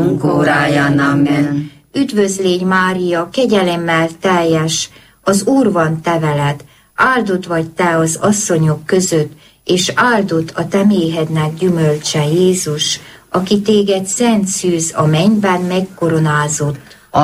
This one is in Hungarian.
óráján. Amen. Üdvözlégy Mária, kegyelemmel teljes, az Úr van te veled, áldott vagy te az asszonyok között, és áldott a te méhednek gyümölcse Jézus, aki téged szent szűz a mennyben megkoronázott.